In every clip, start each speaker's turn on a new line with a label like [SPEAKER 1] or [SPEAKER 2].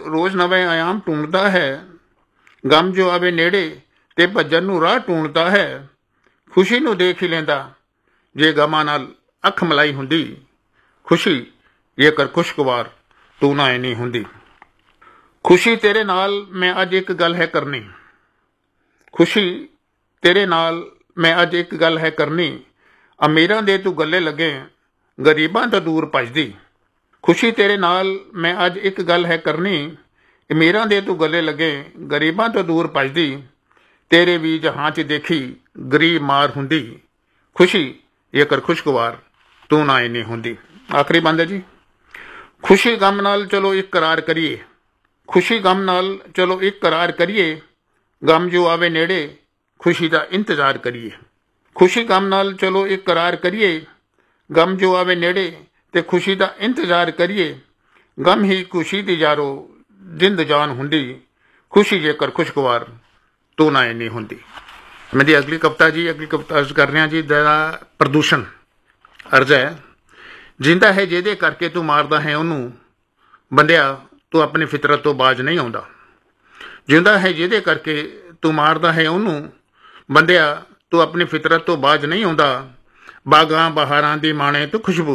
[SPEAKER 1] रोज़ नवे आयाम ढूंढता है, गम जो आवे नेड़े ते भज्जन नूं राह ढूंढता है। खुशी नूं देख ही लेंदा जे गमां नाल अख मलाई हुंदी, खुशी जेकर खुशगवार तू ना इन्नी हुंदी। खुशी तेरे नाल मैं अज एक गल है करनी, खुशी तेरे नाल मैं अज एक गल है करनी, अमीरां दे तू गले लगे गरीबां तो दूर भजदी। खुशी तेरे नाल मैं अज एक गल है करनी, अमीरां दे तू गले लगे गरीबां तो दूर भजदी। तेरे भी जहां च देखी गरीब मार हुंदी, खुशी जेकर खुशगवार तू ना इन्नी हुंदी। आखिरी बंद है जी। खुशी गम नाल चलो एक करार करिए, खुशी गम नाल चलो एक करार करिए, गम जो आवे नेड़े खुशी दा इंतजार करिए। खुशी गम नाल चलो एक करार करिए, गम जो आवे नेड़े ते खुशी दा इंतजार करिए। गम ही खुशी दी यारो जिंद जान हुंदी, खुशी जेकर खुशगवार तू ना इन्नी हुंदी। मेरी अगली कविता जी, अगली कविता अर्ज कर रहे हैं जी। दा प्रदूषण अर्ज है। जिंदा है ਜਿਹਦੇ करके तू मारदा है ਉਹਨੂੰ, ਬੰਦਿਆ तू अपनी फितरत तो बाज नहीं आउंदा। जिंदा है ਜਿਹਦੇ करके तू मारदा है ਉਹਨੂੰ, ਬੰਦਿਆ तू अपनी फितरत तो बाज नहीं आउंदा। बागां बहारां दी माणे तो खुशबू,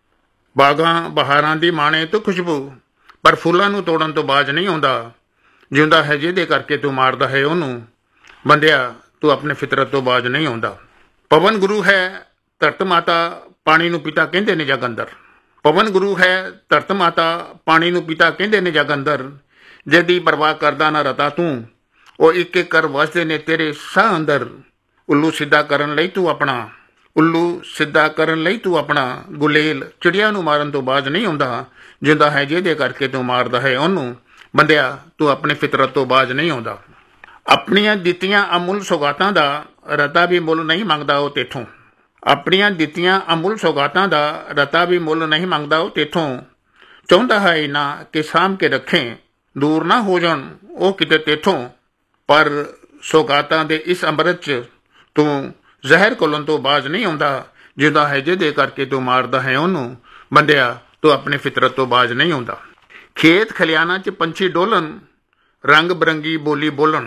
[SPEAKER 1] बागां बहारां दी माणे तो खुशबू, पर फुੱਲਾਂ ਨੂੰ ਤੋੜਨ ਤੋਂ बाज नहीं आउंदा। जिंदा है ਜਿਹਦੇ करके तू मारदा है ਉਹਨੂੰ, ਬੰਦਿਆ तू अपनी फितरत तो बाज नहीं आउंदा। पवन गुरु है धरत माता पानी नूं पिता कहंदे ने जग अंदर, पवन गुरु है धरत माता पानी नूं पिता कहंदे ने जग अंदर। जिहदी परवाह करदा ना रता तू, ਉਹ ਇੱਕ ਇੱਕ कर वसदे ने तेरे साह अंदर। उल्लू सिद्धा करन लई तू अपना, उल्लू सिद्धा करन लई तू अपना, गुलेल चिड़िया नूं मारन तो बाज नहीं आउंदा। जिंदा है ਜਿਹਦੇ करके तू मारदा है ਉਹਨੂੰ, ਬੰਦਿਆ तू अपनी फितरत तो बाज नहीं आउंदा। अपनियां दित्तियां अमुल सौगातां दा रता भी मुੱਲ नहीं मंगदा ਉਹ ਤੇਥੋਂ, ਆਪਣੀਆਂ ਦਿੱਤੀਆਂ ਅਮੁੱਲ ਸੌਗਾਤਾਂ ਦਾ ਰਤਾ ਵੀ ਮੁੱਲ ਨਹੀਂ ਮੰਗਦਾ ਉਹ ਤੇਥੋਂ। ਚਾਹੁੰਦਾ ਹੈ ਇਨਾ ਕਿ ਸਾਂਭ ਕੇ ਰੱਖੇ, ਦੂਰ ਨਾ ਹੋ ਜਾਣ ਉਹ ਕਿਤੇ ਤੇਥੋਂ। ਪਰ ਸੌਗਾਤਾਂ ਦੇ ਇਸ ਅੰਮ੍ਰਿਤ 'ਚ ਤੂੰ ਜ਼ਹਿਰ ਘੁਲਣ ਤੋਂ ਬਾਜ਼ ਨਹੀਂ ਆਉਂਦਾ। ਜਿੰਦਾ ਹੈ ਜਿਹਦੇ ਕਰਕੇ ਤੂੰ ਮਾਰਦਾ ਹੈ ਉਹਨੂੰ, ਬੰਦਿਆ ਤੂੰ ਆਪਣੀ ਫਿਤਰਤ ਤੋਂ ਬਾਜ਼ ਨਹੀਂ ਆਉਂਦਾ। ਖੇਤ ਖਲਿਆਣਾ 'ਚ ਪੰਛੀ ਡੋਲਣ, ਰੰਗ ਬਰੰਗੀ ਬੋਲੀ ਬੋਲਣ,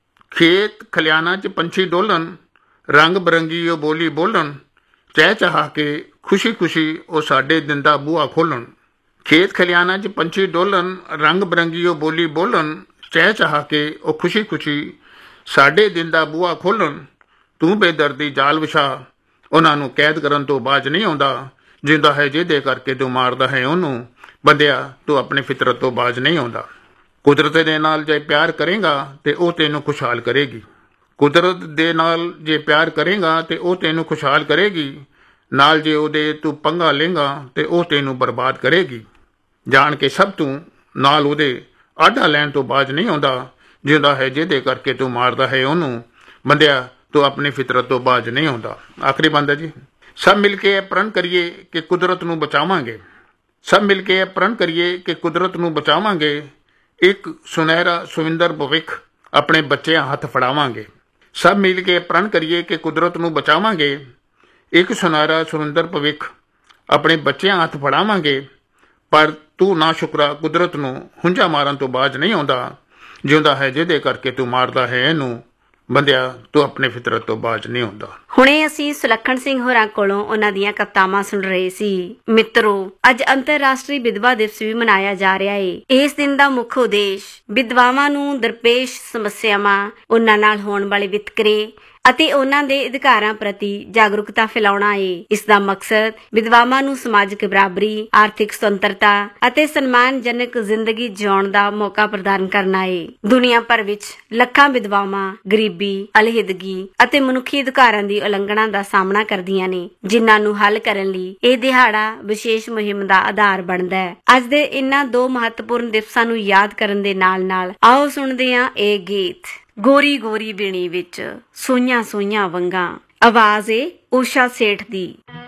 [SPEAKER 1] ਖੇਤ ਖਲਿਆਣਾ 'ਚ ਪੰਛੀ ਡੋਲਣ, रंग बरंगी ਉਹ ਬੋਲੀ ਬੋਲਣ। ਚਹਿ ਚਾਹ ਕੇ खुशी खुशी ਉਹ ਸਾਡੇ ਦਿਨ ਦਾ ਬੂਹਾ ਖੋਲਣ। ਖੇਤ ਖਲਿਆਣਾ 'ਚ ਪੰਛੀ ਡੋਲਣ, ਰੰਗ ਬਰੰਗੀ ਉਹ ਬੋਲੀ ਬੋਲਣ। ਚਹਿ ਚਾਹ ਕੇ ਉਹ खुशी खुशी ਸਾਡੇ ਦਿਨ ਦਾ ਬੂਹਾ ਖੋਲਣ। ਤੂੰ ਬੇਦਰਦੀ ਜਾਲ ਵਿਛਾ, ਉਹਨਾਂ ਨੂੰ ਕੈਦ ਕਰਨ ਤੋਂ ਬਾਜ ਨਹੀਂ ਆਉਂਦਾ। ਜਿੰਦਾ ਹੈ ਜਿਹਦੇ ਕਰਕੇ ਤੂੰ ਮਾਰਦਾ ਹੈ ਉਹਨੂੰ, ਬੰਦਿਆ ਤੂੰ ਆਪਣੀ ਫਿਤਰਤ ਤੋਂ ਬਾਜ ਨਹੀਂ ਆਉਂਦਾ। ਕੁਦਰਤ ਦੇ ਨਾਲ ਜੇ ਪਿਆਰ ਕਰੇਗਾ ਤੇ ਉਹ ਤੈਨੂੰ ਖੁਸ਼ਹਾਲ ਕਰੇਗੀ। ਕੁਦਰਤ ਦੇ ਨਾਲ ਜੇ ਪਿਆਰ ਕਰੇਗਾ ਤੇ ਉਹ ਤੈਨੂੰ ਖੁਸ਼ਹਾਲ ਕਰੇਗੀ। ਨਾਲ ਜੇ ਉਹਦੇ ਤੂੰ ਪੰਗਾ ਲੇਂਗਾ ਤੇ ਉਹ ਤੈਨੂੰ ਬਰਬਾਦ ਕਰੇਗੀ। ਜਾਣ ਕੇ ਸਭ ਤੂੰ ਨਾਲ ਉਹਦੇ ਆਡਾ ਲੈਣ ਤੋਂ ਬਾਜ ਨਹੀਂ ਆਉਂਦਾ। ਜਿੰਦਾ ਹੈ ਜਿਹਦੇ ਕਰਕੇ ਤੂੰ ਮਾਰਦਾ ਹੈ ਉਹਨੂੰ, ਬੰਦਿਆ ਤੂੰ ਆਪਣੀ ਫਿਤਰਤ ਤੋਂ ਬਾਜ ਨਹੀਂ ਆਉਂਦਾ। ਆਖਰੀ ਬੰਦ ਹੈ ਜੀ। ਸਭ ਮਿਲ ਕੇ ਇਹ ਪ੍ਰਣ ਕਰੀਏ ਕਿ ਕੁਦਰਤ ਨੂੰ ਬਚਾਵਾਂਗੇ, ਸਭ ਮਿਲ ਕੇ ਇਹ ਪ੍ਰਣ ਕਰੀਏ ਕਿ ਕੁਦਰਤ ਨੂੰ ਬਚਾਵਾਂਗੇ। ਇੱਕ ਸੁਨਹਿਰਾ ਸੁਵਿੰਦਰ ਭਵਿੱਖ ਆਪਣੇ ਬੱਚਿਆਂ ਹੱਥ ਫੜਾਵਾਂਗੇ। ਸਭ ਮਿਲ ਕੇ ਪ੍ਰਣ ਕਰੀਏ ਕਿ ਕੁਦਰਤ ਨੂੰ ਬਚਾਵਾਂਗੇ। ਇੱਕ ਸੁਨਹਿਰਾ ਸੁਰਿੰਦਰ ਭਵਿੱਖ ਆਪਣੇ ਬੱਚਿਆਂ ਹੱਥ ਫੜਾਵਾਂਗੇ। ਪਰ ਤੂੰ ਨਾ ਸ਼ੁਕਰਾ ਕੁਦਰਤ ਨੂੰ ਹੁੰਝਾ ਮਾਰਨ ਤੋਂ ਬਾਜ ਨਹੀਂ ਆਉਂਦਾ। ਜਿਉਂਦਾ ਹੈ ਜਿਹਦੇ ਕਰਕੇ ਤੂੰ ਮਾਰਦਾ ਹੈ ਇਹਨੂੰ, ਬੰਦਿਆ ਤੂੰ ਆਪਣੇ ਫਿਤਰਤ ਤੋਂ ਬਾਜ ਨਹੀਂ ਆਉਂਦਾ।
[SPEAKER 2] ਹੁਣੇ ਅਸੀਂ ਸੁਲੱਖਣ ਸਿੰਘ ਹੋਰਾਂ ਕੋਲੋਂ ਉਹਨਾਂ ਦੀਆਂ ਕਵਿਤਾਵਾਂ ਸੁਣ ਰਹੇ ਸੀ। ਮਿੱਤਰੋ, ਅੱਜ ਅੰਤਰਰਾਸ਼ਟਰੀ ਵਿਧਵਾ ਦਿਵਸ ਵੀ ਮਨਾਇਆ ਜਾ ਰਿਹਾ ਏ। ਇਸ ਦਿਨ ਦਾ ਮੁੱਖ ਉਦੇਸ਼ ਵਿਧਵਾਵਾਂ ਨੂੰ ਦਰਪੇਸ਼ ਸਮੱਸਿਆਵਾਂ, ਉਹਨਾਂ ਨਾਲ ਹੋਣ ਵਾਲੇ ਵਿਤਕਰੇ ਅਤੇ ਉਹਨਾਂ ਦੇ ਅਧਿਕਾਰਾਂ ਪ੍ਰਤੀ ਜਾਗਰੂਕਤਾ ਫੈਲਾਉਣਾ ਏ। ਇਸ ਦਾ ਮਕਸਦ ਵਿਧਵਾਵਾਂ ਨੂੰ ਸਮਾਜਿਕ ਬਰਾਬਰੀ, ਆਰਥਿਕ ਸੁਤੰਤਰਤਾ ਅਤੇ ਸਨਮਾਨਜਨਕ ਜ਼ਿੰਦਗੀ ਜਿਉਣ ਦਾ ਮੌਕਾ ਪ੍ਰਦਾਨ ਕਰਨਾ ਏ। ਦੁਨੀਆ ਭਰ ਵਿੱਚ ਲੱਖਾਂ ਵਿਧਵਾਵਾਂ ਗਰੀਬੀ, ਅਲਹਿਦਗੀ ਅਤੇ ਮਨੁੱਖੀ ਅਧਿਕਾਰਾਂ ਦੀ ਉਲੰਘਣਾ ਦਾ ਸਾਹਮਣਾ ਕਰਦੀਆਂ ਨੇ, ਜਿਨ੍ਹਾਂ ਨੂੰ ਹੱਲ ਕਰਨ ਲਈ ਇਹ ਦਿਹਾੜਾ ਵਿਸ਼ੇਸ਼ ਮੁਹਿੰਮ ਦਾ ਆਧਾਰ ਬਣਦਾ ਹੈ। ਅੱਜ ਦੇ ਇਹਨਾਂ ਦੋ ਮਹੱਤਵਪੂਰਨ ਦਿਵਸਾਂ ਨੂੰ ਯਾਦ ਕਰਨ ਦੇ ਨਾਲ ਆਓ ਸੁਣਦੇ ਹਾਂ ਇਹ ਗੀਤ। ਗੋਰੀ ਗੋਰੀ ਬਿਣੀ ਵਿੱਚ ਸੋਈਆਂ ਸੋਈਆਂ ਵੰਗਾਂ, ਆਵਾਜ਼ ਏ ਊਸ਼ਾ ਸੇਠ ਦੀ।